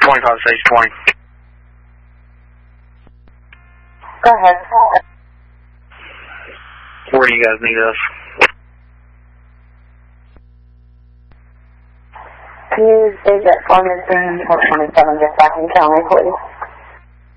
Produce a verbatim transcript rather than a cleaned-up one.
twenty-five, stage twenty. Go ahead. Where do you guys need us? Can you stage that for me, three four twenty-seven, just back in county, please?